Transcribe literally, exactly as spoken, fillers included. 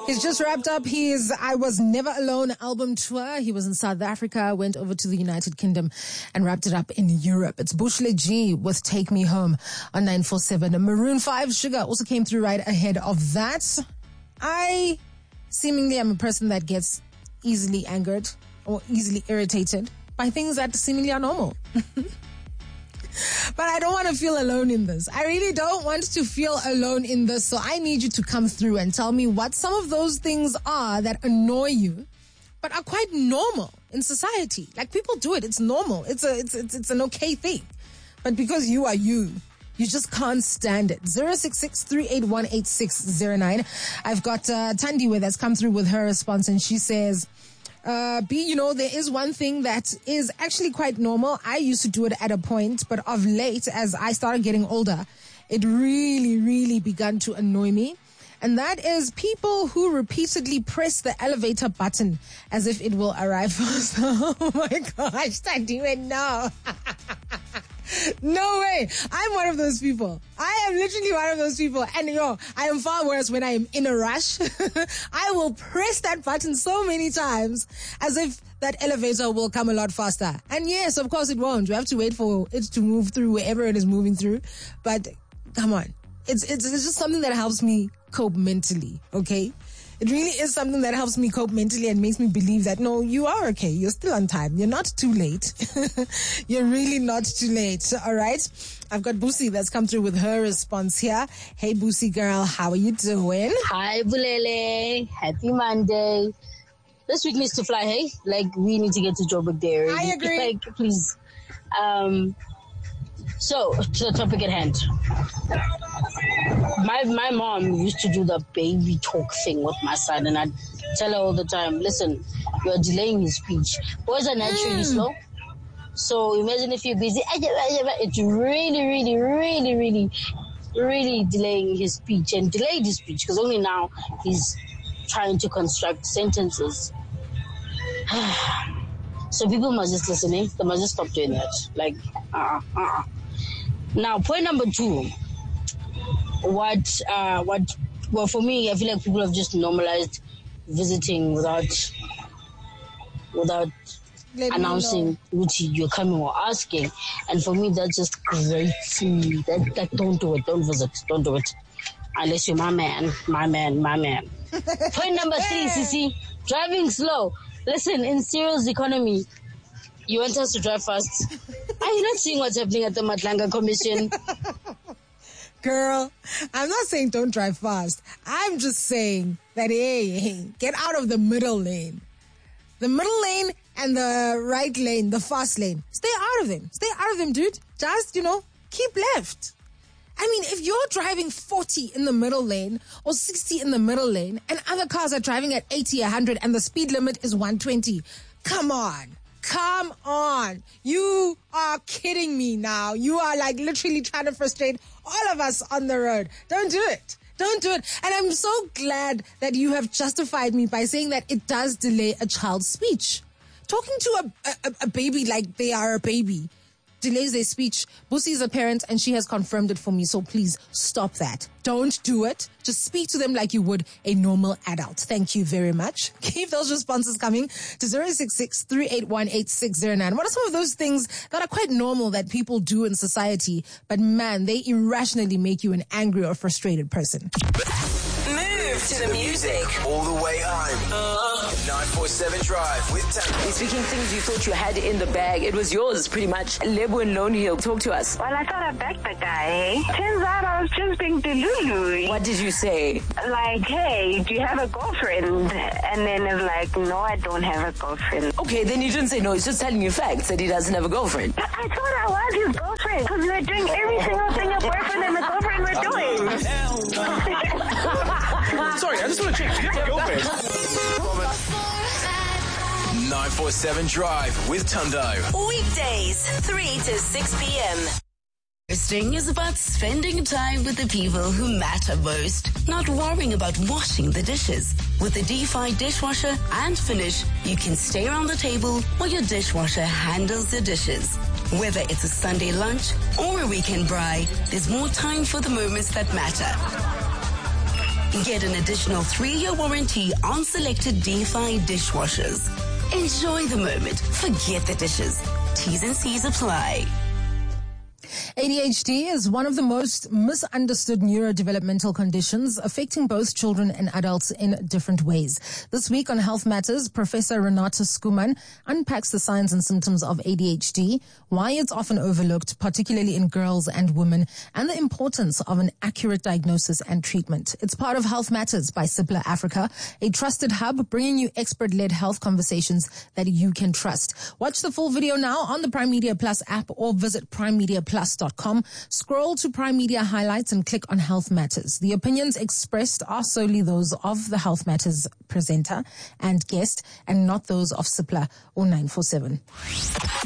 He's just wrapped up his I Was Never Alone album tour. He was in South Africa, went over to the United Kingdom and wrapped it up in Europe. It's Bushle G with Take Me Home on nine four seven. Maroon five, Sugar also came through right ahead of that. I seemingly am a person that gets easily angered or easily irritated by things that seemingly are normal. But I don't want to feel alone in this. I really don't want to feel alone in this. So I need you to come through and tell me what some of those things are that annoy you, but are quite normal in society. Like, people do it. It's normal. It's a, it's, it's, it's an okay thing. But because you are you, you just can't stand it. zero six six, three eight one, eight six zero nine. I've got uh, Tandiwe that's come through with her response, and she says, Uh, B, you know, there is one thing that is actually quite normal. I used to do it at a point, but of late, as I started getting older, it really, really began to annoy me. And that is people who repeatedly press the elevator button as if it will arrive first. Oh my gosh, Tandiwe, no. No way. I'm one of those people. I am literally one of those people. And yo, I am far worse when I am in a rush. I will press that button so many times as if that elevator will come a lot faster. And yes, of course it won't. You have to wait for it to move through wherever it is moving through. But come on. It's, it's, it's just something that helps me cope mentally. Okay. It really is something that helps me cope mentally and makes me believe that, no, you are okay. You're still on time. You're not too late. You're really not too late. All right. I've got Busi that's come through with her response here. Hey, Busi girl, how are you doing? Hi, Bulele. Happy Monday. This week needs to fly, hey? Like, we need to get to Joburg there. I agree. Like, please. Um, so, to the topic at hand. My my mom used to do the baby talk thing with my son, and I'd tell her all the time, listen, you're delaying his speech. Boys are naturally mm. slow. So imagine if you're busy, it's really, really, really, really, really delaying his speech, and delayed his speech because only now he's trying to construct sentences. So people must just listen, eh? They must just stop doing that. Like, uh-uh, uh-uh. Now, point number two. What, uh, what, well, for me, I feel like people have just normalized visiting without, without Let announcing which you're coming or asking. And for me, that just grates me. That, that, don't do it. Don't visit. Don't do it. Unless you're my man, my man, my man. Point number three, Sissy. Driving slow. Listen, in Cyril's economy, you want us to drive fast. Are you not seeing what's happening at the Matlanga Commission? Girl, I'm not saying don't drive fast. I'm just saying that, hey, hey, get out of the middle lane. The middle lane and the right lane, the fast lane. Stay out of them. Stay out of them, dude. Just, you know, keep left. I mean, if you're driving forty in the middle lane or sixty in the middle lane and other cars are driving at eighty, one hundred and the speed limit is one twenty, come on. Come on. You are kidding me now. You are like literally trying to frustrate all of us on the road. Don't do it. Don't do it. And I'm so glad that you have justified me by saying that it does delay a child's speech. Talking to a, a, a baby like they are a baby delays their speech. Busi is a parent and she has confirmed it for me. So please stop that. Don't do it. Just speak to them like you would a normal adult. Thank you very much. Keep those responses coming to zero six six, three eight one, eight six zero nine. What are some of those things that are quite normal that people do in society, but man, they irrationally make you an angry or frustrated person? Move to the music. All the way home. Uh, nine four seven Drive with Tango. Speaking things you thought you had in the bag, it was yours pretty much. Lebu and Lone Hill, talk to us. Well, I thought I backed the guy. Turns out I was just being delulu. What did you say? Like, hey, do you have a girlfriend? And then it's like, no, I don't have a girlfriend. Okay, then you didn't say no. He's just telling you facts that he doesn't have a girlfriend. But I thought I was his girlfriend because we were doing every single thing a boyfriend and a girlfriend were doing. Sorry, I just want to check. Do you have a girlfriend? nine four seven Drive with Tundo. Weekdays, three to six p.m. Hosting is about spending time with the people who matter most, not worrying about washing the dishes. With the D-Fi dishwasher and Finish, you can stay around the table while your dishwasher handles the dishes. Whether it's a Sunday lunch or a weekend braai, there's more time for the moments that matter. Get an additional three-year warranty on selected Defy dishwashers. Enjoy the moment. Forget the dishes. T's and C's apply. A D H D is one of the most misunderstood neurodevelopmental conditions affecting both children and adults in different ways. This week on Health Matters, Professor Renata Schoeman unpacks the signs and symptoms of A D H D, why it's often overlooked, particularly in girls and women, and the importance of an accurate diagnosis and treatment. It's part of Health Matters by Cipla Africa, a trusted hub bringing you expert-led health conversations that you can trust. Watch the full video now on the Prime Media Plus app or visit prime media plus dot com. Scroll to Prime Media Highlights and click on Health Matters. The opinions expressed are solely those of the Health Matters presenter and guest and not those of Cipla or nine four seven.